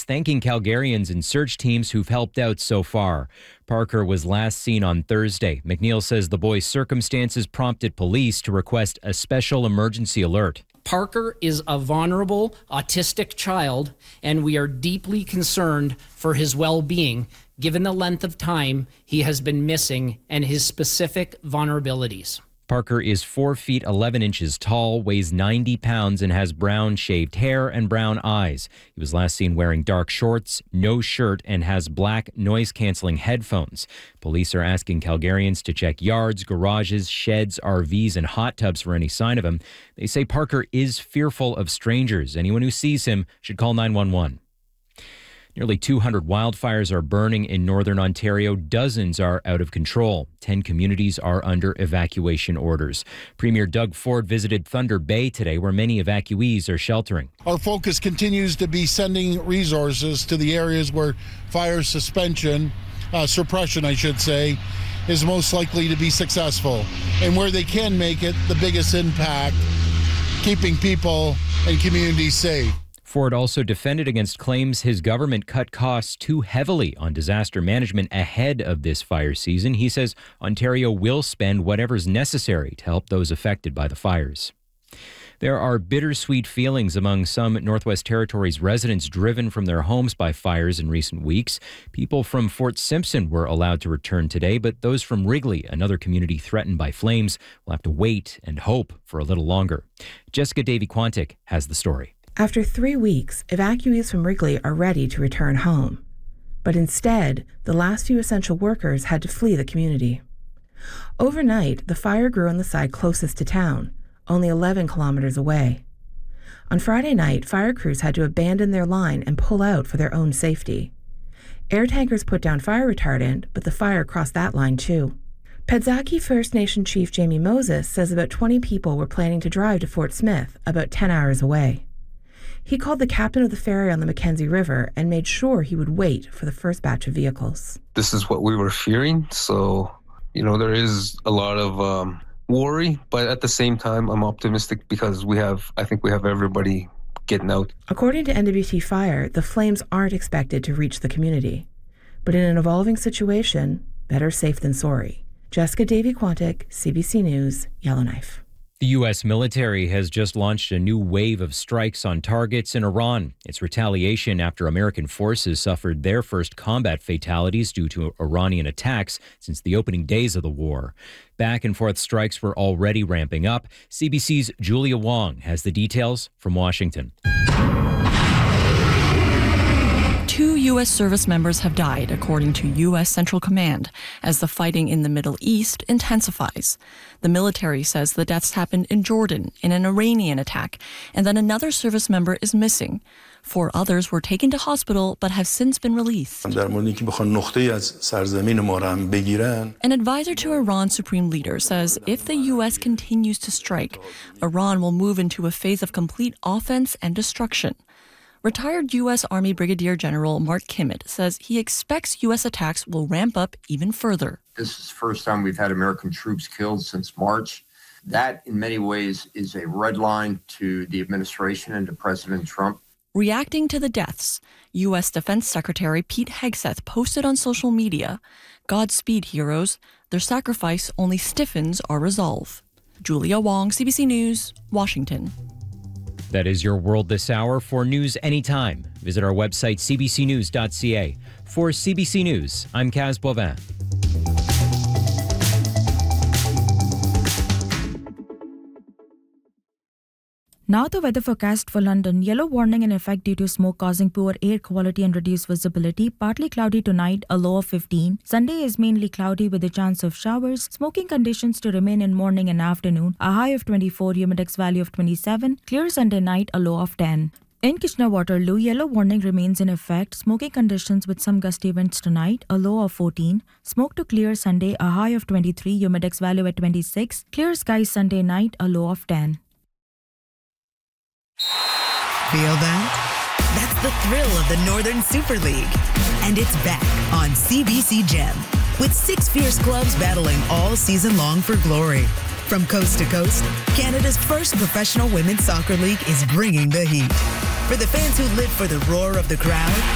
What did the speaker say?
thanking Calgarians and search teams who've helped out so far. Parker was last seen on Thursday. McNeil says the boy's circumstances prompted police to request a special emergency alert. Parker is a vulnerable, autistic child, and we are deeply concerned for his well-being, given the length of time he has been missing and his specific vulnerabilities. Parker is 4 feet 11 inches tall, weighs 90 pounds, and has brown shaved hair and brown eyes. He was last seen wearing dark shorts, no shirt, and has black noise-canceling headphones. Police are asking Calgarians to check yards, garages, sheds, RVs, and hot tubs for any sign of him. They say Parker is fearful of strangers. Anyone who sees him should call 911. Nearly 200 wildfires are burning in northern Ontario. Dozens are out of control. 10 communities are under evacuation orders. Premier Doug Ford visited Thunder Bay today, where many evacuees are sheltering. Our focus continues to be sending resources to the areas where fire suppression, I should say, is most likely to be successful, and where they can make it the biggest impact, keeping people and communities safe. Ford also defended against claims his government cut costs too heavily on disaster management ahead of this fire season. He says Ontario will spend whatever's necessary to help those affected by the fires. There are bittersweet feelings among some Northwest Territories residents driven from their homes by fires in recent weeks. People from Fort Simpson were allowed to return today, but those from Wrigley, another community threatened by flames, will have to wait and hope for a little longer. Jessica Davy-Quantic has the story. After 3 weeks, evacuees from Wrigley are ready to return home. But instead, the last few essential workers had to flee the community. Overnight, the fire grew on the side closest to town, only 11 kilometers away. On Friday night, fire crews had to abandon their line and pull out for their own safety. Air tankers put down fire retardant, but the fire crossed that line too. Pedzaki First Nation Chief Jamie Moses says about 20 people were planning to drive to Fort Smith, about 10 hours away. He called the captain of the ferry on the Mackenzie River and made sure he would wait for the first batch of vehicles. This is what we were fearing, so, there is a lot of worry, but at the same time, I'm optimistic because I think we have everybody getting out. According to NWT Fire, the flames aren't expected to reach the community. But in an evolving situation, better safe than sorry. Jessica Davy-Quantic, CBC News, Yellowknife. The U.S. military has just launched a new wave of strikes on targets in Iran. It's retaliation after American forces suffered their first combat fatalities due to Iranian attacks since the opening days of the war. Back and forth strikes were already ramping up. CBC's Julia Wong has the details from Washington. 2 U.S. service members have died, according to U.S. Central Command, as the fighting in the Middle East intensifies. The military says the deaths happened in Jordan in an Iranian attack, and that another service member is missing. 4 others were taken to hospital but have since been released. An advisor to Iran's supreme leader says if the U.S. continues to strike, Iran will move into a phase of complete offense and destruction. Retired U.S. Army Brigadier General Mark Kimmett says he expects U.S. attacks will ramp up even further. This is the first time we've had American troops killed since March. That, in many ways, is a red line to the administration and to President Trump. Reacting to the deaths, U.S. Defense Secretary Pete Hegseth posted on social media, "Godspeed, heroes. Their sacrifice only stiffens our resolve." Julia Wong, CBC News, Washington. That is your world this hour. For news anytime, visit our website, cbcnews.ca. For CBC News, I'm Kaz Bovin. Now the weather forecast for London. Yellow warning in effect due to smoke causing poor air quality and reduced visibility. Partly cloudy tonight, a low of 15. Sunday is mainly cloudy with a chance of showers. Smoking conditions to remain in morning and afternoon. A high of 24, humidex value of 27. Clear Sunday night, a low of 10. In Kitchener-Waterloo, yellow warning remains in effect. Smoky conditions with some gusty winds tonight, a low of 14. Smoke to clear Sunday, a high of 23, humidex value at 26. Clear skies Sunday night, a low of 10. Feel that? That's the thrill of the Northern Super League. And it's back on CBC Gem, with 6 fierce clubs battling all season long for glory. From coast to coast, Canada's first professional women's soccer league is bringing the heat. For the fans who live for the roar of the crowd